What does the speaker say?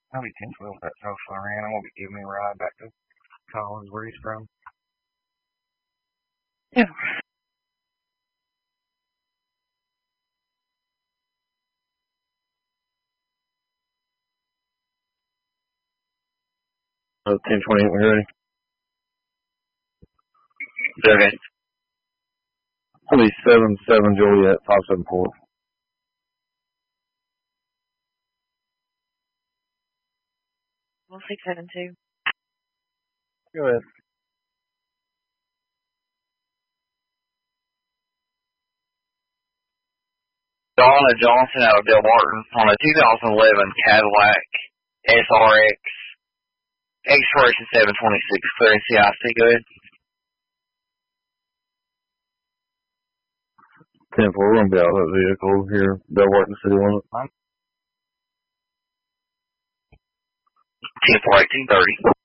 I'll be 10-12 at South Florida. I'm going to be giving me a ride back to Collins, where he's from. Yeah. Oh, 10-20, we're ready. Okay. It'll be 7-7 Juliet, 574. 1672. Go ahead. Donna Johnson out of Del Martin on a 2011 Cadillac SRX, expiration 726, clearing CIC. Go ahead. 10-4, we're going to be out of that vehicle here, Del Martin City Limit. 10-4, 1830.